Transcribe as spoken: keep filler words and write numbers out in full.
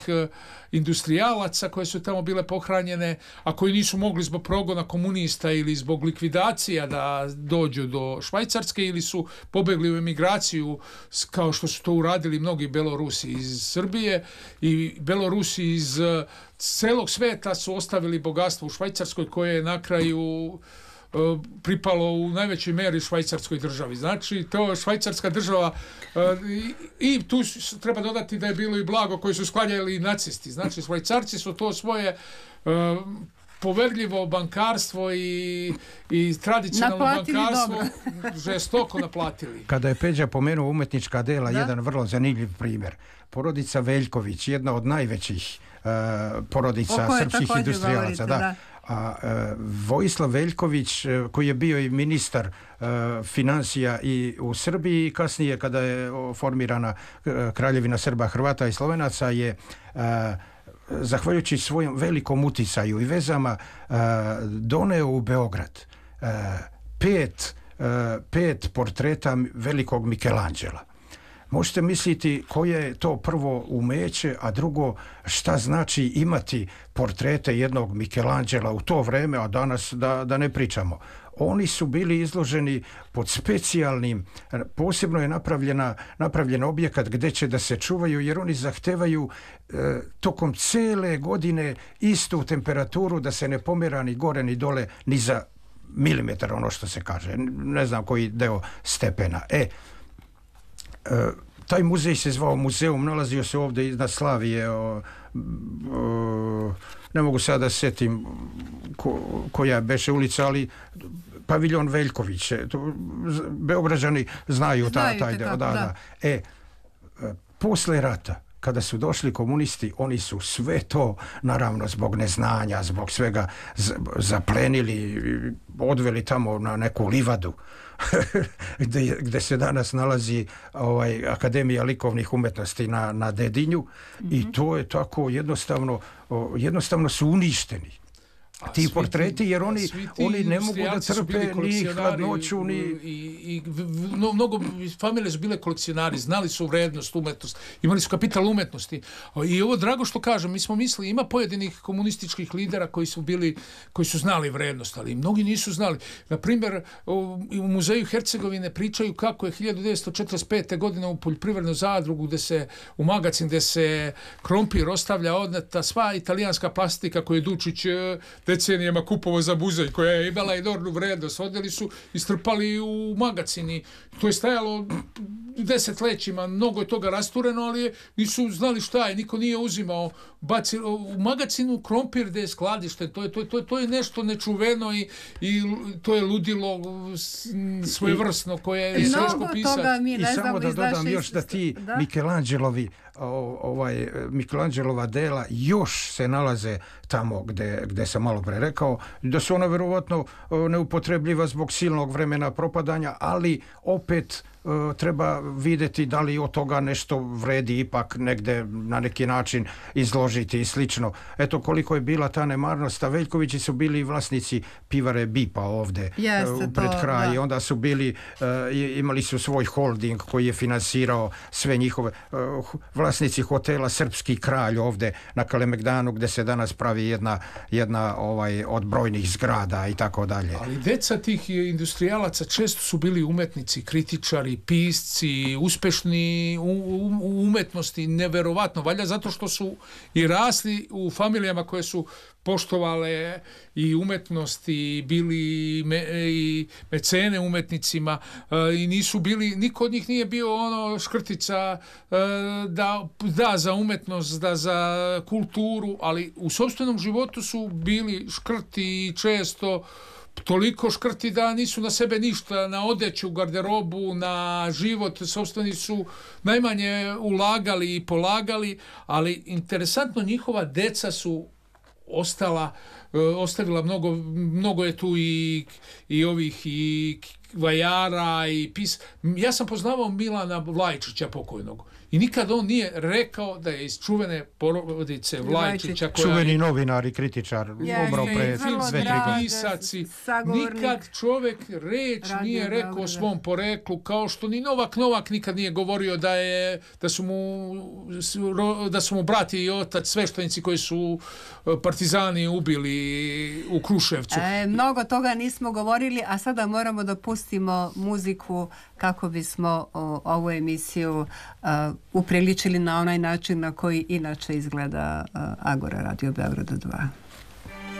industrijalaca koje su tamo bile pohranjene, a koji nisu mogli zbog progona komunista ili zbog likvidacija da dođu do Švajcarske ili su pobegli u emigraciju kao što su to uradili mnogi Belorusi iz Srbije i Belorusi iz celog sveta su ostavili bogatstvo u Švajcarskoj koje je na kraju pripalo u najvećoj meri švajcarskoj državi. Znači, to švajcarska država i, i tu treba dodati da je bilo i blago koje su sklanjali i nacisti. Znači, Švajcarci su to svoje uh, poverljivo bankarstvo i, i tradicionalno naplatili bankarstvo žestoko naplatili. Kada je Peđa pomenuo umetnička dela, da? Jedan vrlo zanimljiv primjer. Porodica Veljković, jedna od najvećih uh, porodica srpskih industrijalaca. Da. Da. A e, Vojislav Veljković, e, koji je bio i ministar e, financija i u Srbiji i kasnije kada je o, formirana e, Kraljevina Srba, Hrvata i Slovenaca, je e, zahvaljujući svojom velikom uticaju i vezama e, doneo u Beograd e, pet, e, pet portreta velikog Michelangela. Možete misliti koje je to prvo umeće, a drugo šta znači imati portrete jednog Michelangela u to vreme, a danas da, da ne pričamo. Oni su bili izloženi pod specijalnim, posebno je napravljena, napravljen objekat gdje će da se čuvaju, jer oni zahtevaju e, tokom cele godine istu temperaturu, da se ne pomera ni gore ni dole ni za milimetar, ono što se kaže. Ne znam koji deo stepena. E, E, taj muzej se zvao Muzeum, nalazio se ovdje iznad Slavije, o, o, ne mogu sada da setim ko, koja beše ulica, ali paviljon Veljković, to, Beograđani znaju, znaju ta, taj deo, da, da. Da. E, posle rata, kada su došli komunisti, oni su sve to, naravno zbog neznanja, zbog svega z- zaplenili, odveli tamo na neku livadu gdje, gdje se danas nalazi ovaj, Akademija likovnih umetnosti na, na Dedinju, mm-hmm. i to je tako jednostavno, o, jednostavno su uništeni. A ti portreti, jer oni, oni ne mogu da trpe ni hladnoću, ni... I, i, no, mnogo familije su bile kolekcionari, znali su vrednost umetnosti, imali su kapital umetnosti. I ovo drago što kažem, mi smo mislili, ima pojedinih komunističkih lidera koji su bili, koji su znali vrednost, ali mnogi nisu znali. Na primjer, u muzeju Hercegovine pričaju kako je hiljadu devetsto četrdeset pete. godine u poljoprivrednu zadrugu, gde se, u magacin gde se krompir ostavlja odneta sva italijanska plastika koju je Dučić decenijama kupovo za muzej, koja je imala enormnu vrednost. Odeli su i strpali u magacini. To je stajalo desetlećima, mnogo je toga rastureno, ali nisu znali šta je, niko nije uzimao. Baci, u magacinu krompir gde je skladište, to je, to je, to je, to je nešto nečuveno i, i to je ludilo svojevrsno koje je teško pisati. I samo da dodam još da ti da? Michelangelovi ovaj, Michelangelova dela još se nalaze tamo gde, gde sam malo pre rekao, da su ona verovatno neupotrebljiva zbog silnog vremena propadanja, ali opet Uh, treba vidjeti da li od toga nešto vredi ipak negde na neki način izložiti i slično. Eto koliko je bila ta nemarnost, a Veljkovići su bili vlasnici pivare Bipa ovde uh, pred kraj, i onda su bili uh, imali su svoj holding koji je finansirao sve njihove uh, vlasnici hotela Srpski kralj ovde na Kalemegdanu, gde se danas pravi jedna, jedna ovaj, od brojnih zgrada i tako dalje. Ali deca tih industrijalaca često su bili umetnici, kritičari, pisci, uspešni u, u, u umetnosti, neverovatno, valjda zato što su i rasli u familijama koje su poštovale i umetnost i bili me, i mecene umetnicima e, i nisu bili, niko od njih nije bio ono škrtica e, da da za umetnost, da za kulturu, ali u sopstvenom životu su bili škrti i često toliko škrti da nisu na sebe ništa, na odeću, garderobu, na život, sopstveni su najmanje ulagali i polagali, ali interesantno, njihova deca su ostala, ostavila mnogo, mnogo je tu i, i ovih i vajara i pis... Ja sam poznavao Milana Vlajčića pokojnog i nikad on nije rekao da je iz čuvene porodice Vlajčića koja... Čuveni novinar i kritičar, yes, umro pre dve, tri pisaci. Nikad čovjek reč Radio nije rekao Beograda. O svom poreklu, kao što ni Novak Novak nikad nije govorio da je da su mu da su mu brati i otac sveštenici koji su partizani ubili u Kruševcu. E, mnogo toga nismo govorili, a sada moramo da pustimo muziku kako bismo o, ovu emisiju uh, upriličili na onaj način na koji inače izgleda uh, Agora Radio Beograda dva.